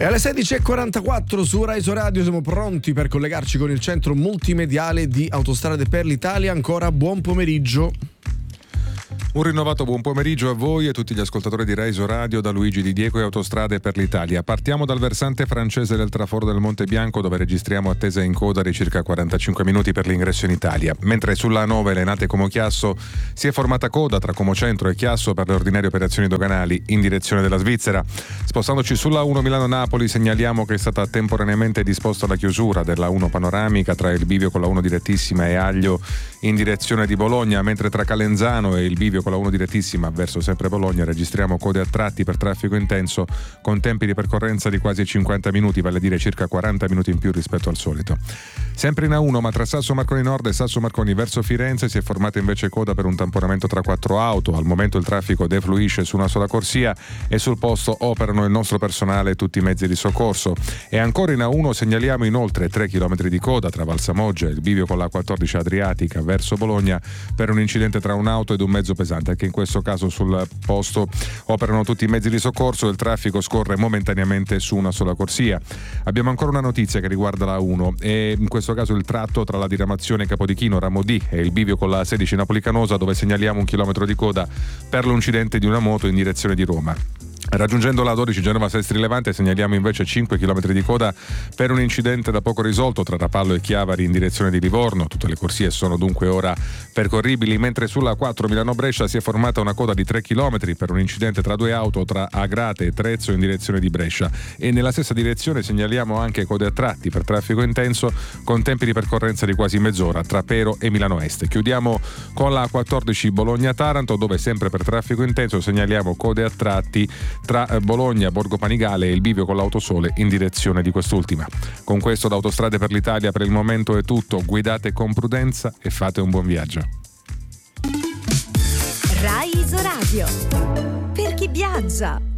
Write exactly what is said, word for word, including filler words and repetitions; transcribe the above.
E alle sedici e quarantaquattro su Rai Radio siamo pronti per collegarci con il centro multimediale di Autostrade per l'Italia. Ancora buon pomeriggio. Un rinnovato buon pomeriggio a voi e tutti gli ascoltatori di Rai Radio da Luigi Di Diego e Autostrade per l'Italia. Partiamo dal versante francese del traforo del Monte Bianco, dove registriamo attesa in coda di circa quarantacinque minuti per l'ingresso in Italia, mentre sulla A nove Lenate Como Chiasso si è formata coda tra Como Centro e Chiasso per le ordinarie operazioni doganali in direzione della Svizzera. Spostandoci sulla A uno Milano-Napoli segnaliamo che è stata temporaneamente disposta la chiusura della A uno panoramica tra il bivio con la A uno direttissima e Aglio in direzione di Bologna, mentre tra Calenzano e il bivio con la A uno direttissima verso sempre Bologna registriamo code a tratti per traffico intenso con tempi di percorrenza di quasi cinquanta minuti, vale a dire circa quaranta minuti in più rispetto al solito. Sempre in A uno, ma tra Sasso Marconi Nord e Sasso Marconi verso Firenze si è formata invece coda per un tamponamento tra quattro auto. Al momento il traffico defluisce su una sola corsia e sul posto operano il nostro personale e tutti i mezzi di soccorso. E ancora in A uno segnaliamo inoltre tre chilometri di coda tra Valsamoggia e il bivio con la A quattordici Adriatica verso Bologna per un incidente tra un'auto ed un mezzo pesante. Anche in questo caso sul posto operano tutti i mezzi di soccorso e il traffico scorre momentaneamente su una sola corsia. Abbiamo ancora una notizia che riguarda la A uno e in questo caso il tratto tra la diramazione Capodichino Ramo D e il bivio con la A sedici Napoli Canosa, dove segnaliamo un chilometro di coda per l'incidente di una moto in direzione di Roma. Raggiungendo la A dodici Genova Sestri Levante segnaliamo invece cinque chilometri di coda per un incidente da poco risolto tra Rapallo e Chiavari in direzione di Livorno. Tutte le corsie sono dunque ora percorribili, mentre sulla A quattro Milano-Brescia si è formata una coda di tre chilometri per un incidente tra due auto tra Agrate e Trezzo in direzione di Brescia, e nella stessa direzione segnaliamo anche code a tratti per traffico intenso con tempi di percorrenza di quasi mezz'ora tra Pero e Milano Est. Chiudiamo con la A quattordici Bologna-Taranto, dove sempre per traffico intenso segnaliamo code a tratti tra Bologna, Borgo Panigale e il bivio con l'Autosole in direzione di quest'ultima. Con questo da Autostrade per l'Italia per il momento è tutto. Guidate con prudenza e fate un buon viaggio. Rai Radio, per chi viaggia.